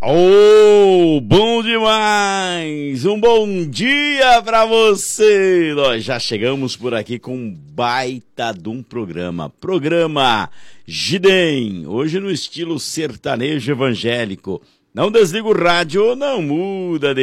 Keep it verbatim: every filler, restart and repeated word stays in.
Oh, bom demais! Um bom dia pra você! Nós já chegamos por aqui com um baita de um programa. Programa Gidem, hoje no estilo sertanejo evangélico. Não desliga o rádio, não muda de